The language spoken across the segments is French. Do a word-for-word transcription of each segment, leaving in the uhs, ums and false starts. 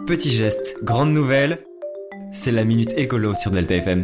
Petit geste, grande nouvelle, c'est la Minute Écolo sur Delta F M.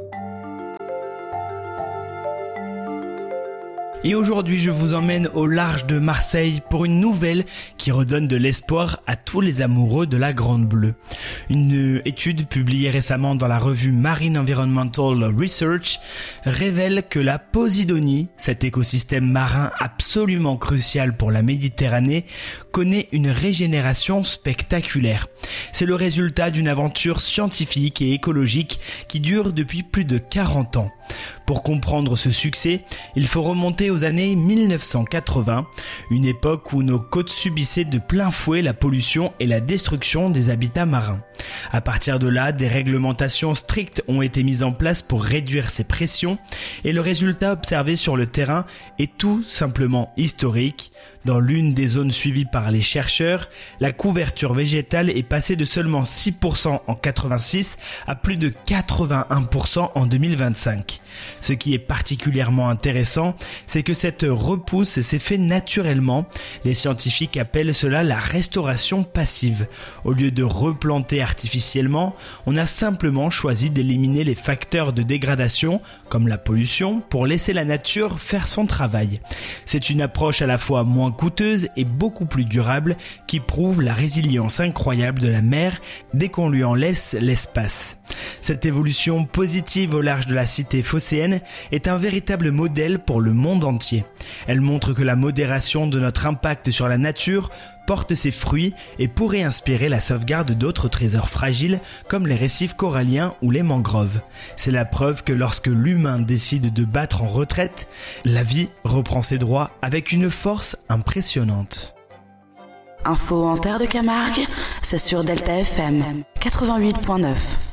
Et aujourd'hui, je vous emmène au large de Marseille pour une nouvelle qui redonne de l'espoir à tous les amoureux de la Grande Bleue. Une étude publiée récemment dans la revue Marine Environmental Research révèle que la Posidonie, cet écosystème marin absolument crucial pour la Méditerranée, connaît une régénération spectaculaire. C'est le résultat d'une aventure scientifique et écologique qui dure depuis plus de quarante ans. Pour comprendre ce succès, il faut remonter aux années mille neuf cent quatre-vingts, une époque où nos côtes subissaient de plein fouet la pollution et la destruction des habitats marins. À partir de là, des réglementations strictes ont été mises en place pour réduire ces pressions et le résultat observé sur le terrain est tout simplement historique. Dans l'une des zones suivies par les chercheurs, la couverture végétale est passée de seulement six pour cent en quatre-vingt-six à plus de quatre-vingt-un pour cent en deux mille vingt-cinq. Ce qui est particulièrement intéressant, c'est que cette repousse s'est fait naturellement. Les scientifiques appellent cela la restauration passive. Au lieu de replanter artificiellement, on a simplement choisi d'éliminer les facteurs de dégradation, comme la pollution, pour laisser la nature faire son travail. C'est une approche à la fois moins coûteuse et beaucoup plus durable qui prouve la résilience incroyable de la mer dès qu'on lui en laisse l'espace. Cette évolution positive au large de la cité phocéenne est un véritable modèle pour le monde entier. Elle montre que la modération de notre impact sur la nature porte ses fruits et pourrait inspirer la sauvegarde d'autres trésors fragiles comme les récifs coralliens ou les mangroves. C'est la preuve que lorsque l'humain décide de battre en retraite, la vie reprend ses droits avec une force impressionnante. Info en terre de Camargue, c'est sur Delta F M quatre-vingt-huit virgule neuf.